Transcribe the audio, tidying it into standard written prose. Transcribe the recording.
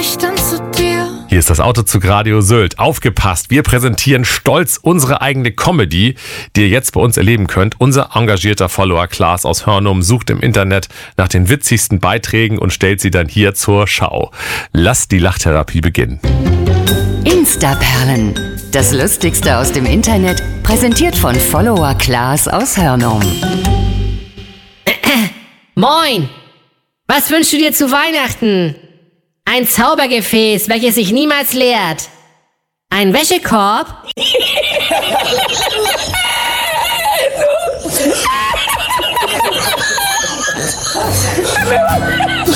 ich dann zu dir. Hier ist das Autozug Radio Sylt. Aufgepasst, wir präsentieren stolz unsere eigene Comedy, die ihr jetzt bei uns erleben könnt. Unser engagierter Follower Klaas aus Hörnum sucht im Internet nach den witzigsten Beiträgen und stellt sie dann hier zur Schau. Lasst die Lachtherapie beginnen. Instaperlen. Das Lustigste aus dem Internet, präsentiert von Follower Klaas aus Hörnum. Moin! Was wünschst du dir zu Weihnachten? Ein Zaubergefäß, welches sich niemals leert. Ein Wäschekorb?